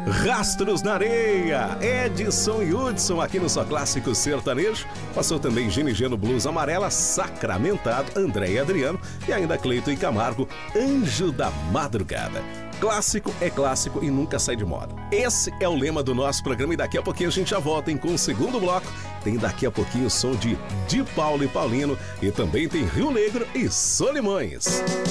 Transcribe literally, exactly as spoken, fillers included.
Rastros na Areia, Edson e Hudson aqui no Só Clássico Sertanejo. Passou também Gene Geno Blues Amarela, Sacramentado, André e Adriano e ainda Cleiton e Camargo, Anjo da Madrugada. Clássico é clássico e nunca sai de moda. Esse é o lema do nosso programa e daqui a pouquinho a gente já volta hein, com o segundo bloco. Tem daqui a pouquinho o som de Di Paulo e Paulino e também tem Rio Negro e Solimões.